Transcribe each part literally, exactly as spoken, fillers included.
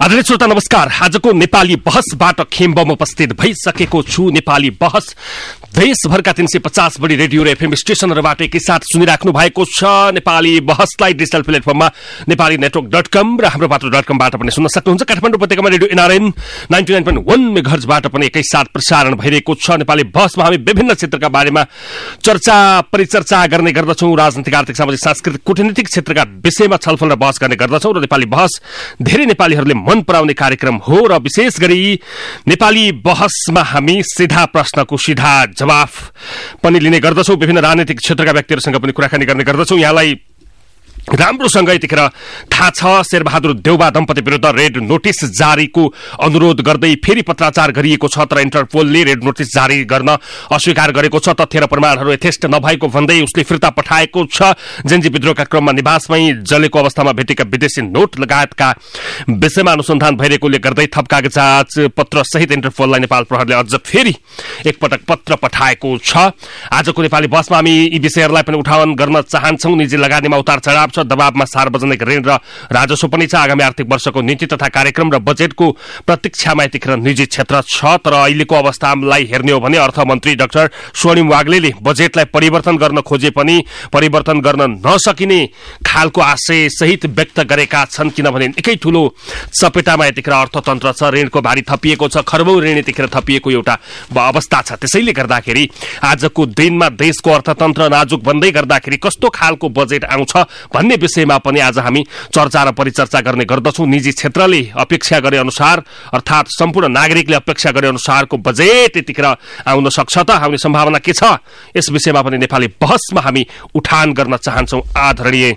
आदरणीय श्रोता नमस्कार। आजको नेपाली बहसबाट खेम्बम उपस्थित भइसकेको छु। नेपाली बहस देशभरका तीन सय पचास बढी रेडियो र एफएम स्टेशनहरूबाट एकैसाथ सुनिराख्नु भएको छ। नेपाली बहसलाई डिजिटल प्लेटफर्ममा नेपाली नेटवर्क डट कम र हाम्रो बाटो डट कमबाट पनि सुन्न सक्नुहुन्छ। काठमाडौँ उपत्यकामा radio NRN ninety nine point वन मेगाहर्जबाट पनि एकैसाथ प्रसारण भइरहेको छ। नेपाली बहसमा हामी विभिन्न क्षेत्रका बारेमा चर्चा परिचर्चा गर्ने गर्दछौँ। राजनीतिक, आर्थिक, सामाजिक, सांस्कृतिक, कूटनीतिक क्षेत्रका विषयमा छलफल र बहस गर्ने गर्दछौँ। र नेपाली बहस धेरै नेपालीहरूले मन पराउने कार्यक्रम हो र विशेष गरी नेपाली बहसमा हामी सीधा प्रश्नको सीधा जवाफ पनि लिने गर्दछौँ। विभिन्न राजनीतिक क्षेत्रका व्यक्तिहरूसँग पनि कुराकानी गर्ने गर्दछौँ। यहाँलाई राम्रोसँग यतिखेर थाहा छ, शेरबहादुर देउबा दम्पति विरुद्ध रेड नोटिस जारीको अनुरोध गर्दै फेरि पत्राचार गरिएको छ, तर इन्टरपोलले रेड नोटिस जारी गर्न अस्वीकार गरेको छ। तथ्य र प्रमाणहरू यथेष्ट नभएको भन्दै उसले फिर्ता पठाएको छ। जेन्जी विद्रोहका क्रममा निवासमै जलेको अवस्थामा भेटेका विदेशी नोट लगायतका विषयमा अनुसन्धान भइरहेकोले गर्दै थप कागजात पत्र सहित इन्टरपोललाई नेपाल प्रहरीले अझ फेरि एकपटक पत्र पठाएको छ। आजको नेपाली बसमा हामी यी विषयहरूलाई पनि उठान गर्न चाहन्छौँ। निजी लगानीमा उतार चढाव छ, दबावमा सार्वजनिक ऋण र राजस्व पनि छ। आगामी आर्थिक वर्षको नीति तथा कार्यक्रम र बजेटको प्रतीक्षामा यतिखेर निजी क्षेत्र छ। तर अहिलेको अवस्थालाई हेर्ने हो भने अर्थमन्त्री डाक्टर स्वर्णिम वाग्लेले बजेटलाई परिवर्तन गर्न खोजे पनि परिवर्तन गर्न नसकिने खालको आशय सहित व्यक्त गरेका छन्, किनभने निकै ठूलो चपेटामा यतिखेर अर्थतन्त्र छ। ऋणको भारी थपिएको छ, खरबौं ऋण यतिखेर थपिएको एउटा अवस्था छ। त्यसैले गर्दाखेरि आजको दिनमा देशको अर्थतन्त्र नाजुक बन्दै गर्दाखेरि कस्तो खालको बजेट आउँछ भन्ने विषयमा पनि आज हामी चर्चा र परिचर्चा गर्ने गर्दछौँ। निजी क्षेत्रले अपेक्षा गरे अनुसार अर्थात् सम्पूर्ण नागरिकले अपेक्षा गरे अनुसारको बजेट यतिखेर आउन सक्छ त आउने सम्भावना के छ, यस विषयमा पनि नेपाली बहसमा हामी उठान गर्न चाहन्छौँ। आदरणीय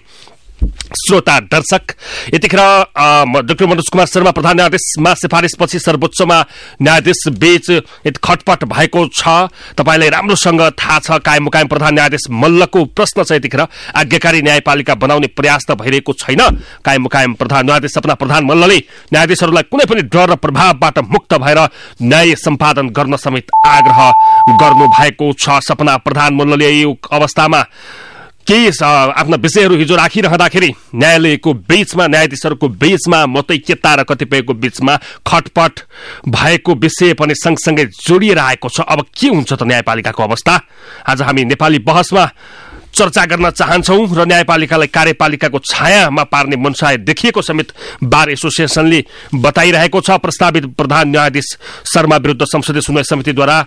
श्रोता दर्शक, यतिखेर डाक्टर मनोज कुमार शर्मा प्रधान न्यायाधीशमा सिफारिसपछि सर्वोच्चमा न्यायाधीश बीच खटपट भएको छ। तपाईलाई राम्रोसँग थाहा छ, कायम मुकायम प्रधान न्यायाधीश मल्लको प्रश्न छ यतिखेर आज्ञाकारी न्यायपालिका बनाउने प्रयास त भइरहेको छैन। कायम मुकायम प्रधान न्यायाधीश सपना प्रधान मल्लले न्यायाधीशहरूलाई कुनै पनि डर र प्रभावबाट मुक्त भएर न्याय सम्पादन गर्न समेत आग्रह गर्नु भएको छ। सपना प्रधान मल्लले यो अवस्थामा केही आफ्ना विषयहरू हिजो राखिरहँदाखेरि न्यायालयको बीचमा न्यायाधीशहरूको बीचमा मतैक्यता र कतिपयको बीचमा खटपट भएको विषय पनि सँगसँगै जोडिएर आएको छ। अब के हुन्छ त न्यायपालिकाको अवस्था, आज हामी नेपाली बहसमा चर्चा गर्न चाहन्छौँ। र न्यायपालिकालाई कार्यपालिकाको छायामा पार्ने मनसाय देखिएको समेत बार एसोसिएसनले बताइरहेको छ। प्रस्तावित प्रधान न्यायाधीश शर्मा विरुद्ध संसदीय सुनवाई समितिद्वारा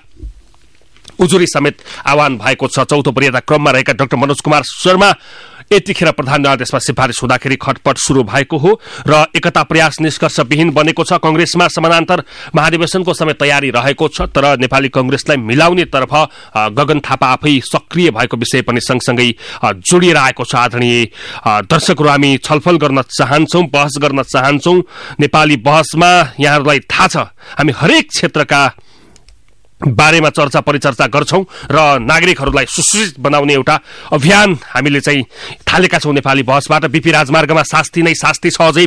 उजुरी समेत आह्वान भएको छ। चौथो वरीयता क्रममा रहेका डाक्टर मनोज कुमार शर्मा यतिखेर प्रधान न्यायाधीशमा सिफारिस हुँदाखेरि खटपट शुरू भएको हो र एकता प्रयास निष्कर्षविहीन बनेको छ। कंग्रेसमा समानान्तर महाधिवेशनको समेत तयारी रहेको छ, तर नेपाली कंग्रेसलाई मिलाउने तर्फ गगन थापा आफै सक्रिय भएको विषय पनि सँगसँगै जोडिएर आएको छ। आदरणीय दर्शकहरू, हामी छलफल गर्न चाहन्छौँ, बहस गर्न चाहन्छौँ। नेपाली बहसमा यहाँहरूलाई थाहा छ, हामी हरेक क्षेत्रका बारेमा चर्चा परिचर्चा गर्छौं र नागरिकहरूलाई सुसूचित बनाउने एउटा अभियान हामीले चाहिँ थालेका छौं। नेपाली बहसबाट बीपी राजमार्गमा शास्ति नै शास्ति छ, अझै